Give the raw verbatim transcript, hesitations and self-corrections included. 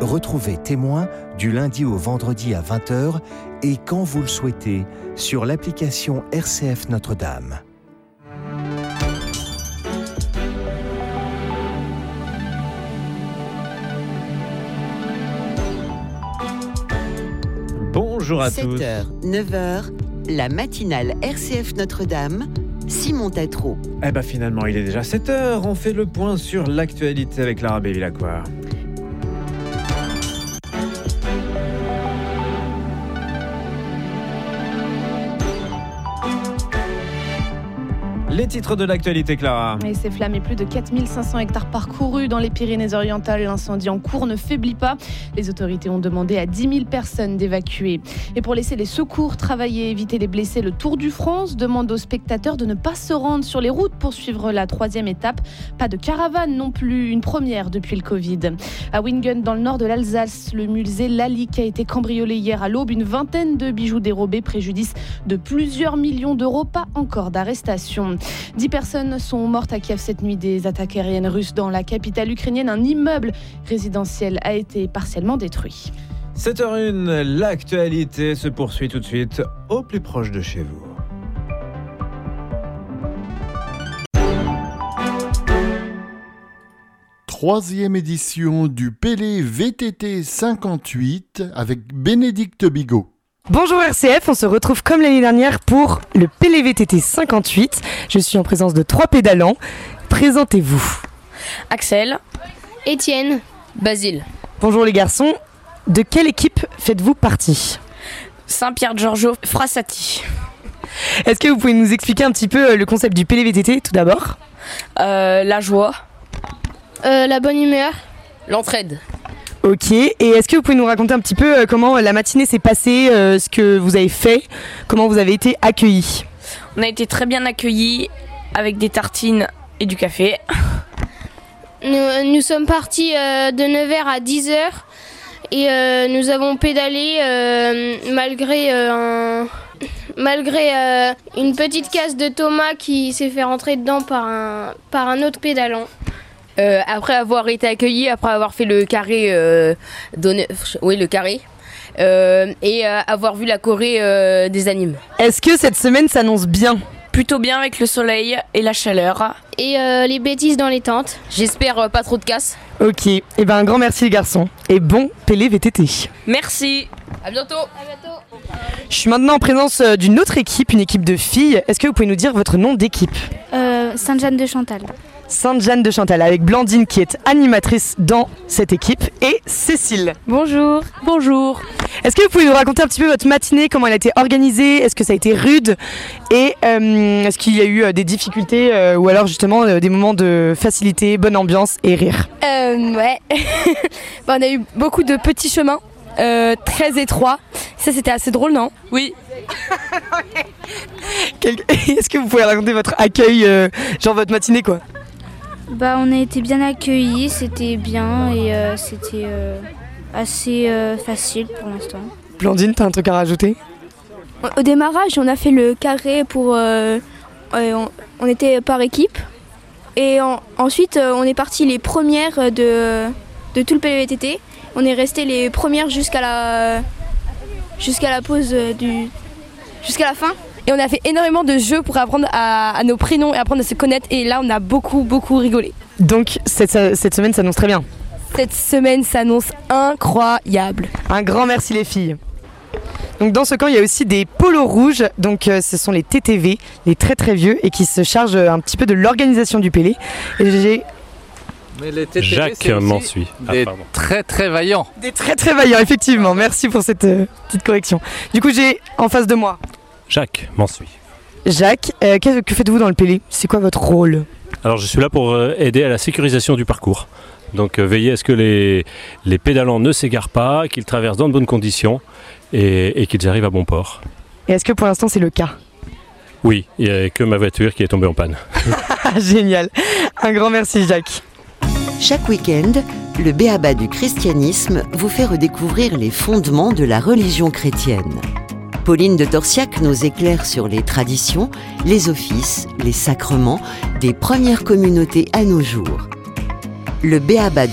Retrouvez Témoin du lundi au vendredi à vingt heures et quand vous le souhaitez sur l'application R C F Notre-Dame. Bonjour à sept tous. sept heures, neuf heures, la matinale R C F Notre-Dame, Simon Tatro. Eh ben finalement, il est déjà sept heures. On fait le point sur l'actualité avec Lara Bévilacqua. Les titres de l'actualité, Clara. Et ces flammes et plus de quatre mille cinq cents hectares parcourus dans les Pyrénées-Orientales. L'incendie en cours ne faiblit pas. Les autorités ont demandé à dix mille personnes d'évacuer. Et pour laisser les secours travailler et éviter les blessés, le Tour du France demande aux spectateurs de ne pas se rendre sur les routes pour suivre la troisième étape. Pas de caravane non plus, une première depuis le Covid. À Wingen, dans le nord de l'Alsace, le musée Lalique a été cambriolé hier à l'aube. Une vingtaine de bijoux dérobés, préjudice de plusieurs millions d'euros. Pas encore d'arrestation. Dix personnes sont mortes à Kiev cette nuit des attaques aériennes russes dans la capitale ukrainienne. Un immeuble résidentiel a été partiellement détruit. sept heures une, l'actualité se poursuit tout de suite au plus proche de chez vous. Troisième édition du Pélé V T T cinquante-huit avec Bénédicte Bigot. Bonjour R C F, on se retrouve comme l'année dernière pour le Pélé V T T cinquante-huit. Je suis en présence de trois pédalants. Présentez-vous. Axel, Étienne, Basile. Bonjour les garçons. De quelle équipe faites-vous partie ? Saint-Pierre-Giorgio Frassati. Est-ce que vous pouvez nous expliquer un petit peu le concept du Pélé V T T tout d'abord ? Euh, la joie. Euh, la bonne humeur. L'entraide. Ok, et est-ce que vous pouvez nous raconter un petit peu euh, comment la matinée s'est passée, euh, ce que vous avez fait, comment vous avez été accueillis ? On a été très bien accueillis avec des tartines et du café. Nous, nous sommes partis euh, de neuf heures à dix heures et euh, nous avons pédalé euh, malgré, euh, un, malgré euh, une petite casse de Thomas qui s'est fait rentrer dedans par un, par un autre pédalant. Euh, après avoir été accueillis, après avoir fait le carré, euh, donné, oui le carré, euh, et euh, avoir vu la choré euh, des animes. Est-ce que cette semaine s'annonce bien ? Plutôt bien avec le soleil et la chaleur. Et euh, les bêtises dans les tentes. J'espère euh, pas trop de casse. Ok, et eh ben un grand merci les garçons, et bon Pélé V T T. Merci, à bientôt. À bientôt. Je suis maintenant en présence d'une autre équipe, une équipe de filles. Est-ce que vous pouvez nous dire votre nom d'équipe ? euh, Sainte-Jeanne de Chantal. Sainte-Jeanne de Chantal, avec Blandine qui est animatrice dans cette équipe, et Cécile. Bonjour. Bonjour. Est-ce que vous pouvez nous raconter un petit peu votre matinée, comment elle a été organisée ? Est-ce que ça a été rude ? Et euh, est-ce qu'il y a eu euh, des difficultés euh, ou alors justement euh, des moments de facilité, bonne ambiance et rire ? euh, Ouais, bah, on a eu beaucoup de petits chemins, euh, très étroits. Ça c'était assez drôle, non ? Oui. Quel... Est-ce que vous pouvez raconter votre accueil, euh, genre votre matinée quoi ? Bah, on a été bien accueillis, c'était bien et euh, c'était euh, assez euh, facile pour l'instant. Blandine, t'as un truc à rajouter ? Au démarrage, on a fait le carré pour... Euh, on, on était par équipe. Et en, ensuite, on est parti les premières de, de tout le Pélé V T T. On est resté les premières jusqu'à la, jusqu'à la pause du... jusqu'à la fin. Et on a fait énormément de jeux pour apprendre à, à nos prénoms et apprendre à se connaître. Et là, on a beaucoup, beaucoup rigolé. Donc, cette, cette semaine s'annonce très bien. Cette semaine s'annonce incroyable. Un grand merci les filles. Donc dans ce camp, il y a aussi des polos rouges. Donc euh, ce sont les T T V, les très très vieux, et qui se chargent un petit peu de l'organisation du Pélé. Et j'ai... Mais les T T V, Jacques c'est m'en aussi suit. Des Ah, très très vaillants. Des très très vaillants, effectivement. Merci pour cette euh, petite correction. Du coup, j'ai en face de moi Jacques m'en suit. Jacques, euh, que, que faites-vous dans le Pélé ? C'est quoi votre rôle ? Alors je suis là pour euh, aider à la sécurisation du parcours. Donc euh, veiller à ce que les, les pédalants ne s'égarent pas, qu'ils traversent dans de bonnes conditions et, et qu'ils arrivent à bon port. Et est-ce que pour l'instant c'est le cas ? Oui, il n'y a que ma voiture qui est tombée en panne. Génial. Un grand merci Jacques. Chaque week-end, le béaba du christianisme vous fait redécouvrir les fondements de la religion chrétienne. Pauline de Torsiac nous éclaire sur les traditions, les offices, les sacrements des premières communautés à nos jours. Le béaba